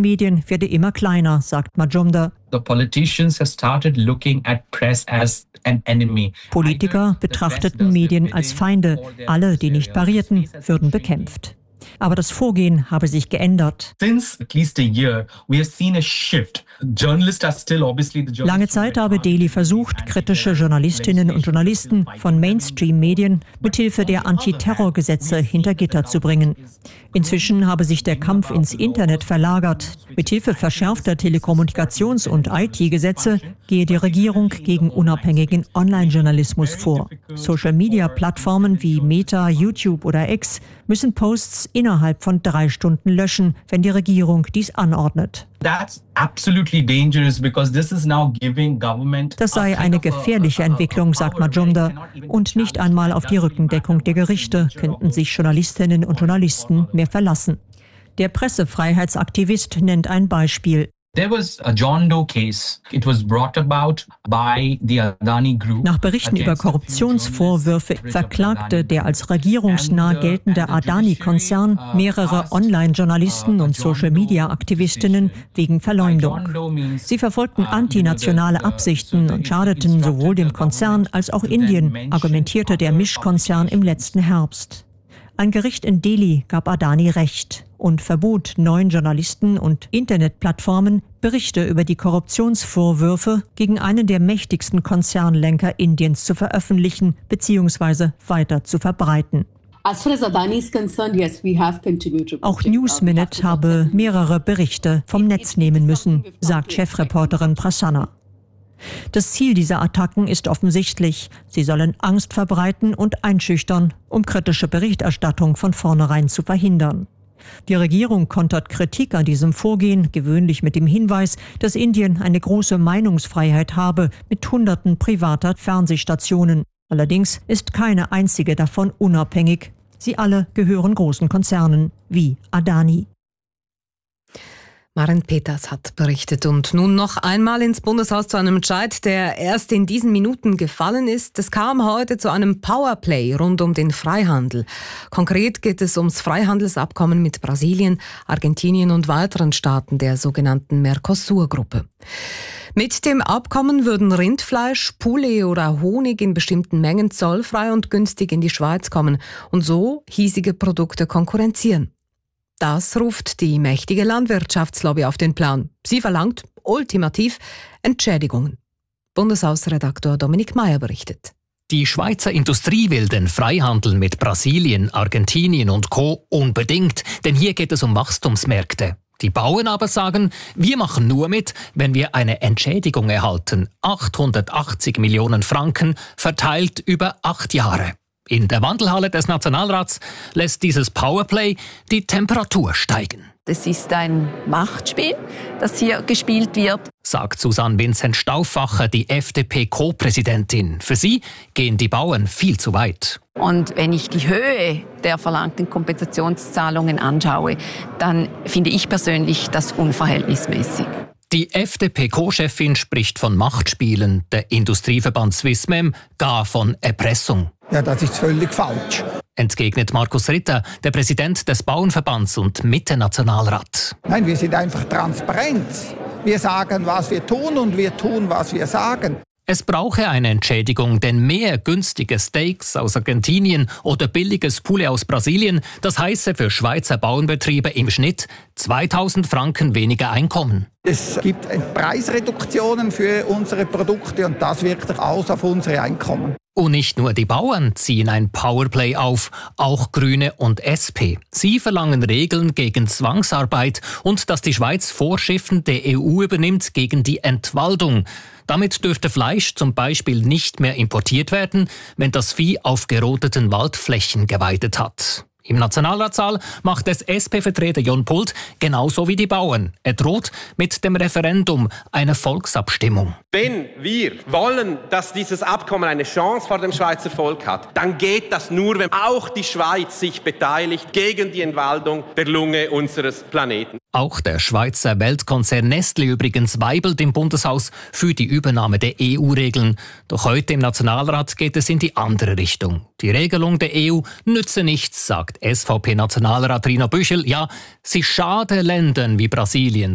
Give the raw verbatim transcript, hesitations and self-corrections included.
Medien werde immer kleiner, sagt Majumder. The politicians have started looking at press as an enemy. Politiker betrachteten Medien als Feinde. Alle, die nicht parierten, würden bekämpft. Aber das Vorgehen habe sich geändert. Since at least a year, we have seen a shift. Journalists are still obviously the Lange Zeit habe Daily versucht, kritische Journalistinnen und Journalisten von Mainstream-Medien mithilfe der Antiterrorgesetze hinter Gitter zu bringen. Inzwischen habe sich der Kampf ins Internet verlagert. Mithilfe verschärfter Telekommunikations- und I T-Gesetze gehe die Regierung gegen unabhängigen Online-Journalismus vor. Social-Media-Plattformen wie Meta, YouTube oder X müssen Posts innerhalb von drei Stunden löschen, wenn die Regierung dies anordnet. That's absolutely dangerous because this is now giving government. Das sei eine gefährliche Entwicklung, sagt Majumder. Und nicht einmal auf die Rückendeckung der Gerichte könnten sich Journalistinnen und Journalisten mehr verlassen. Der Pressefreiheitsaktivist nennt ein Beispiel. There was a John Doe case. It was brought about by the Adani Group. Nach Berichten über Korruptionsvorwürfe verklagte der als regierungsnah geltende Adani-Konzern mehrere Online-Journalisten und Social-Media-Aktivistinnen wegen Verleumdung. Sie verfolgten antinationale Absichten und schadeten sowohl dem Konzern als auch Indien, argumentierte der Mischkonzern im letzten Herbst. Ein Gericht in Delhi gab Adani Recht und verbot neuen Journalisten und Internetplattformen, Berichte über die Korruptionsvorwürfe gegen einen der mächtigsten Konzernlenker Indiens zu veröffentlichen bzw. weiter zu verbreiten. Auch Newsminute habe mehrere Berichte vom Netz nehmen müssen, sagt Chefreporterin Prasanna. Das Ziel dieser Attacken ist offensichtlich. Sie sollen Angst verbreiten und einschüchtern, um kritische Berichterstattung von vornherein zu verhindern. Die Regierung kontert Kritik an diesem Vorgehen gewöhnlich mit dem Hinweis, dass Indien eine große Meinungsfreiheit habe mit Hunderten privater Fernsehstationen. Allerdings ist keine einzige davon unabhängig. Sie alle gehören großen Konzernen wie Adani. Maren Peters hat berichtet. Und nun noch einmal ins Bundeshaus zu einem Entscheid, der erst in diesen Minuten gefallen ist. Es kam heute zu einem Powerplay rund um den Freihandel. Konkret geht es ums Freihandelsabkommen mit Brasilien, Argentinien und weiteren Staaten der sogenannten Mercosur-Gruppe. Mit dem Abkommen würden Rindfleisch, Poulet oder Honig in bestimmten Mengen zollfrei und günstig in die Schweiz kommen und so hiesige Produkte konkurrenzieren. Das ruft die mächtige Landwirtschaftslobby auf den Plan. Sie verlangt ultimativ Entschädigungen. Bundeshausredaktor Dominik Meyer berichtet. Die Schweizer Industrie will den Freihandel mit Brasilien, Argentinien und Co. unbedingt, denn hier geht es um Wachstumsmärkte. Die Bauern aber sagen, wir machen nur mit, wenn wir eine Entschädigung erhalten. achthundertachtzig Millionen Franken, verteilt über acht Jahre. In der Wandelhalle des Nationalrats lässt dieses Powerplay die Temperatur steigen. Das ist ein Machtspiel, das hier gespielt wird, sagt Susanne Vincent Stauffacher, die F D P-Co-Präsidentin. Für sie gehen die Bauern viel zu weit. Und wenn ich die Höhe der verlangten Kompensationszahlungen anschaue, dann finde ich persönlich das unverhältnismäßig. Die F D P-Co-Chefin spricht von Machtspielen, der Industrieverband Swissmem gar von Erpressung. Ja, das ist völlig falsch. Entgegnet Markus Ritter, der Präsident des Bauernverbands und Mitte-Nationalrat. Nein, wir sind einfach transparent. Wir sagen, was wir tun und wir tun, was wir sagen. Es brauche eine Entschädigung, denn mehr günstige Steaks aus Argentinien oder billiges Poulet aus Brasilien, das heiße für Schweizer Bauernbetriebe im Schnitt zweitausend Franken weniger Einkommen. Es gibt Preisreduktionen für unsere Produkte und das wirkt sich aus auf unsere Einkommen. Und nicht nur die Bauern ziehen ein Powerplay auf, auch Grüne und S P. Sie verlangen Regeln gegen Zwangsarbeit und dass die Schweiz Vorschriften der E U übernimmt gegen die Entwaldung. Damit dürfte Fleisch zum Beispiel nicht mehr importiert werden, wenn das Vieh auf gerodeten Waldflächen geweidet hat. Im Nationalratssaal macht es S P-Vertreter Jon Pult genauso wie die Bauern. Er droht mit dem Referendum, einer Volksabstimmung. Wenn wir wollen, dass dieses Abkommen eine Chance vor dem Schweizer Volk hat, dann geht das nur, wenn auch die Schweiz sich beteiligt gegen die Entwaldung der Lunge unseres Planeten. Auch der Schweizer Weltkonzern Nestlé übrigens weibelt im Bundeshaus für die Übernahme der E U-Regeln. Doch heute im Nationalrat geht es in die andere Richtung. Die Regelung der E U nütze nichts, sagt S V P-Nationalrat Rino Büchel. Ja, sie schade Ländern wie Brasilien,